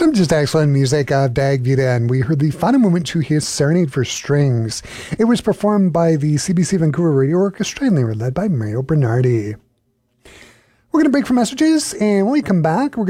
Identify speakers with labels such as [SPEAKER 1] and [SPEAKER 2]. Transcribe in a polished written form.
[SPEAKER 1] Some just excellent music of Dag Vita, and we heard the final movement to his Serenade for Strings. It was performed by the CBC Vancouver Radio Orchestra, and they were led by Mario Bernardi. We're going to break for messages, and when we come back, we're going